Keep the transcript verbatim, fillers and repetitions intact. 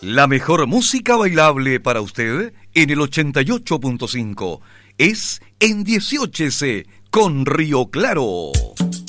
La mejor música bailable para usted en el ochenta y ocho punto cinco es en dieciocho ese con Río Claro.